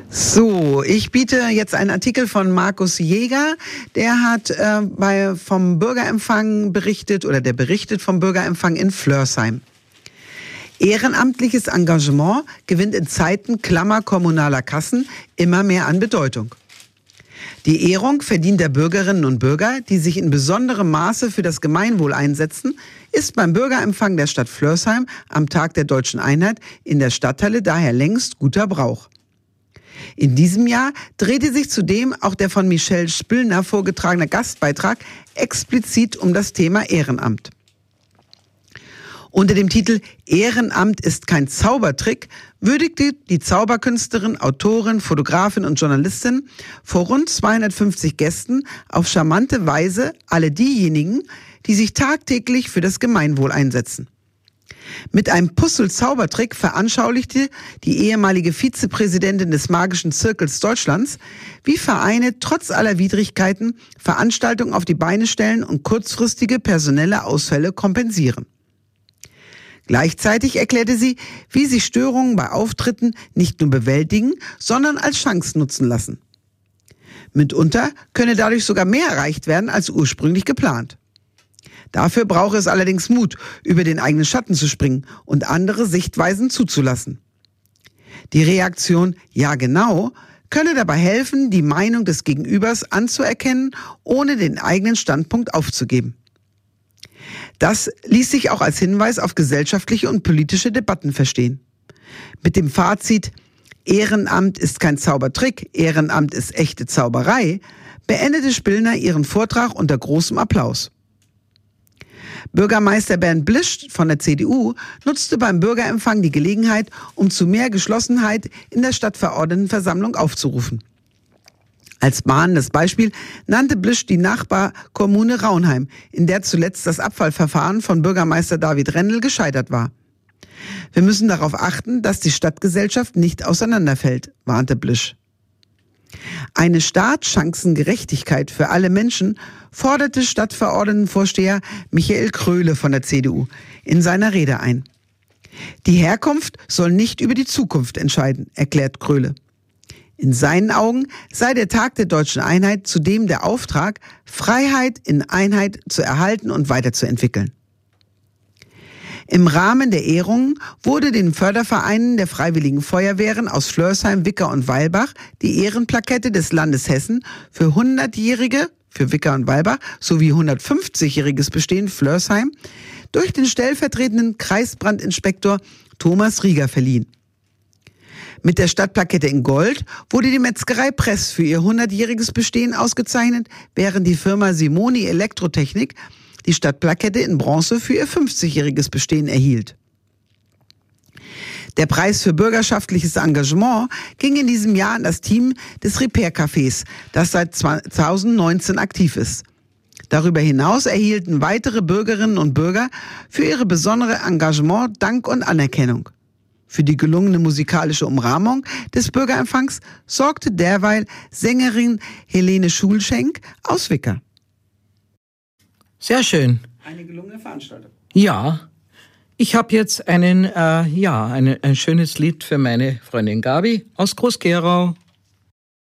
So, ich biete jetzt einen Artikel von Markus Jäger. Der hat vom Bürgerempfang berichtet, oder der berichtet vom Bürgerempfang in Flörsheim. Ehrenamtliches Engagement gewinnt in Zeiten klammer kommunaler Kassen immer mehr an Bedeutung. Die Ehrung verdienter Bürgerinnen und Bürger, die sich in besonderem Maße für das Gemeinwohl einsetzen, ist beim Bürgerempfang der Stadt Flörsheim am Tag der Deutschen Einheit in der Stadthalle daher längst guter Brauch. In diesem Jahr drehte sich zudem auch der von Michelle Spillner vorgetragene Gastbeitrag explizit um das Thema Ehrenamt. Unter dem Titel »Ehrenamt ist kein Zaubertrick« würdigte die Zauberkünstlerin, Autorin, Fotografin und Journalistin vor rund 250 Gästen auf charmante Weise alle diejenigen, die sich tagtäglich für das Gemeinwohl einsetzen. Mit einem Puzzle-Zaubertrick veranschaulichte die ehemalige Vizepräsidentin des Magischen Zirkels Deutschlands, wie Vereine trotz aller Widrigkeiten Veranstaltungen auf die Beine stellen und kurzfristige personelle Ausfälle kompensieren. Gleichzeitig erklärte sie, wie sich Störungen bei Auftritten nicht nur bewältigen, sondern als Chance nutzen lassen. Mitunter könne dadurch sogar mehr erreicht werden als ursprünglich geplant. Dafür brauche es allerdings Mut, über den eigenen Schatten zu springen und andere Sichtweisen zuzulassen. Die Reaktion »Ja genau« könne dabei helfen, die Meinung des Gegenübers anzuerkennen, ohne den eigenen Standpunkt aufzugeben. Das ließ sich auch als Hinweis auf gesellschaftliche und politische Debatten verstehen. Mit dem Fazit »Ehrenamt ist kein Zaubertrick, Ehrenamt ist echte Zauberei« beendete Spillner ihren Vortrag unter großem Applaus. Bürgermeister Bernd Blisch von der CDU nutzte beim Bürgerempfang die Gelegenheit, um zu mehr Geschlossenheit in der Stadtverordnetenversammlung aufzurufen. Als mahnendes Beispiel nannte Blisch die Nachbarkommune Raunheim, in der zuletzt das Abfallverfahren von Bürgermeister David Rendel gescheitert war. Wir müssen darauf achten, dass die Stadtgesellschaft nicht auseinanderfällt, warnte Blisch. Eine Startchancengerechtigkeit für alle Menschen forderte Stadtverordnetenvorsteher Michael Kröhle von der CDU in seiner Rede ein. Die Herkunft soll nicht über die Zukunft entscheiden, erklärt Kröhle. In seinen Augen sei der Tag der Deutschen Einheit zudem der Auftrag, Freiheit in Einheit zu erhalten und weiterzuentwickeln. Im Rahmen der Ehrungen wurde den Fördervereinen der Freiwilligen Feuerwehren aus Flörsheim, Wicker und Weilbach die Ehrenplakette des Landes Hessen für 100-Jährige für Wicker und Weilbach sowie 150-jähriges Bestehen Flörsheim durch den stellvertretenden Kreisbrandinspektor Thomas Rieger verliehen. Mit der Stadtplakette in Gold wurde die Metzgerei Press für ihr 100-jähriges Bestehen ausgezeichnet, während die Firma Simoni Elektrotechnik die Stadtplakette in Bronze für ihr 50-jähriges Bestehen erhielt. Der Preis für bürgerschaftliches Engagement ging in diesem Jahr an das Team des Repair-Cafés, das seit 2019 aktiv ist. Darüber hinaus erhielten weitere Bürgerinnen und Bürger für ihre besondere Engagement Dank und Anerkennung. Für die gelungene musikalische Umrahmung des Bürgerempfangs sorgte derweil Sängerin Helene Schulschenk aus Wicker. Sehr schön. Eine gelungene Veranstaltung. Ja, ich habe jetzt ein schönes Lied für meine Freundin Gabi aus Groß-Gerau.